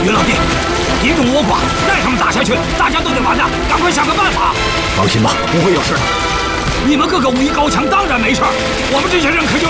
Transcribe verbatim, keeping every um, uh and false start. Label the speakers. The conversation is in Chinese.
Speaker 1: 于老弟，敌众我寡，再这么打下去，大家都得完蛋，赶快想个办法。
Speaker 2: 放心吧，不会有事的。
Speaker 1: 你们个个武艺高强，当然没事。我们这些人可就